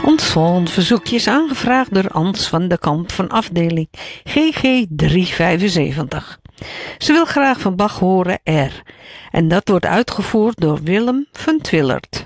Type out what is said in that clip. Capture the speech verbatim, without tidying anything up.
Ons volgende verzoekje is aangevraagd door Ans van de Kamp van afdeling G G driehonderdvijfenzeventig. Ze wil graag van Bach horen R. En dat wordt uitgevoerd door Willem van Twillert.